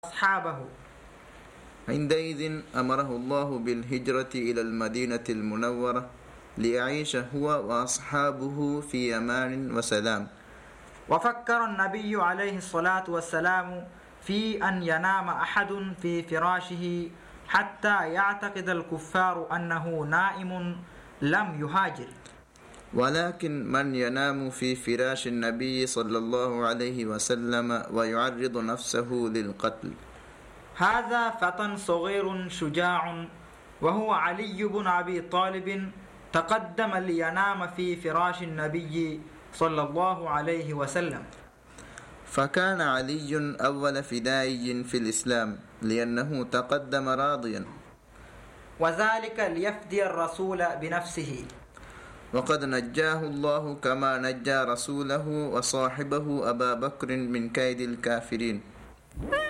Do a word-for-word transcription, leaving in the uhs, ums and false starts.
أصحابه. عندئذ أمره الله بالهجرة إلى المدينة المنورة ليعيش هو وأصحابه في أمان وسلام. وفكر النبي عليه الصلاة والسلام في أن ينام أحد في فراشه حتى يعتقد الكفار أنه نائم لم يهاجر. ولكن من ينام في فراش النبي صلى الله عليه وسلم ويعرض نفسه للقتل؟ هذا فتى صغير شجاع وهو علي بن أبي طالب، تقدم لينام في فراش النبي صلى الله عليه وسلم. فكان علي أول فدائي في الإسلام لأنه تقدم راضيا، وذلك ليفدي الرسول بنفسه، وقد نجاه الله كما نجى رسوله وصاحبه أبا بكر من كيد الكافرين.